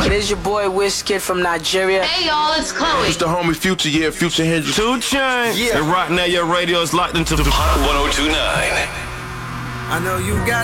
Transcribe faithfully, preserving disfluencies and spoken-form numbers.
It is your boy Wizkid from Nigeria. Hey y'all, it's Chloe. It's the homie Future, yeah, Future Hendrix. two Chainz. Yeah. And right now your radio is locked into the Hot one oh two nine. I know you got